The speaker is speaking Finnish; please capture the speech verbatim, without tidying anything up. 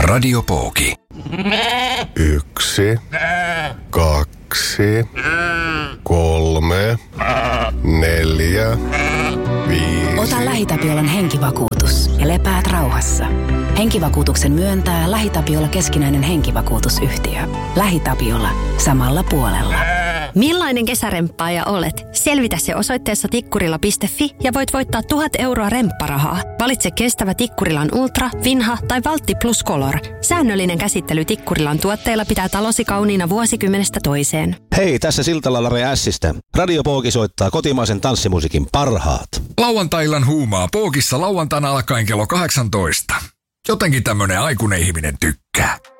Radio Pooki. Yksi, kaksi, kolme, neljä, viisi. Ota LähiTapiolan henkivakuutus ja lepäät rauhassa. Henkivakuutuksen myöntää LähiTapiola keskinäinen henkivakuutusyhtiö. LähiTapiola. Samalla puolella. Millainen kesäremppaaja olet? Selvitä se osoitteessa tikkurila piste fi ja voit voittaa tuhat euroa rempparahaa. Valitse kestävä Tikkurilan Ultra, Vinha tai Valtti Plus Color. Säännöllinen käsittely Tikkurilan tuotteilla pitää talosi kauniina vuosikymmenestä toiseen. Hei, tässä Siltala-Lare Ässistä. Radio Pooki soittaa kotimaisen tanssimusiikin parhaat. Lauantai-illan huumaa Pookissa lauantaina alkaen kello kahdeksantoista. Jotenkin tämmönen aikuinen ihminen tykkää.